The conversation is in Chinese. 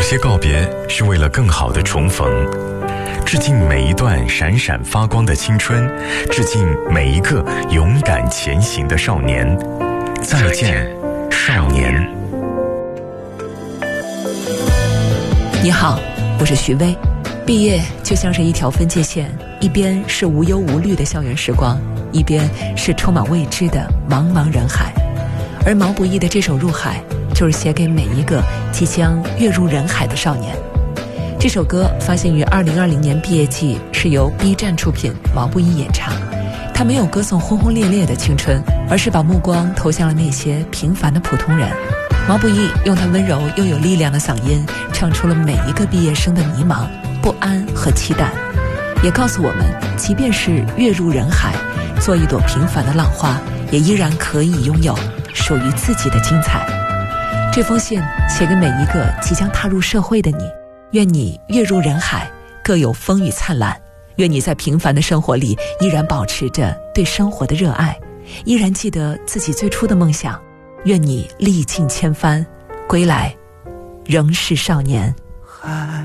些告别是为了更好的重逢，致敬每一段闪闪发光的青春，致敬每一个勇敢前行的少年。再见，少年。 你好，我是徐薇。毕业就像是一条分界线，一边是无忧无虑的校园时光，一边是充满未知的茫茫人海。而毛不易的这首《入海》就是写给每一个即将跃入人海的少年。这首歌发行于2020年毕业季，是由 B 站出品，毛不易演唱。他没有歌颂轰轰烈烈的青春，而是把目光投向了那些平凡的普通人。毛不易用他温柔又有力量的嗓音，唱出了每一个毕业生的迷茫、不安和期待，也告诉我们，即便是跃入人海，做一朵平凡的浪花，也依然可以拥有属于自己的精彩。这封信写给每一个即将踏入社会的你，愿你跃入人海，各有风雨灿烂。愿你在平凡的生活里依然保持着对生活的热爱，依然记得自己最初的梦想。愿你历尽千帆，归来仍是少年。